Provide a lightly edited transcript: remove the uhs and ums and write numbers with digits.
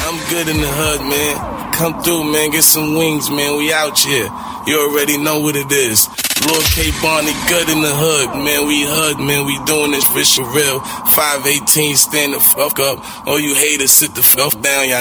I'm good in the hood, man. Come through, man, get some wings, man. We out here. You already know what it is. Lord K. Barney, good in the hood, man. We hood, man. We doing this for real. 518, stand the fuck up. All you haters, sit the fuck down, y'all.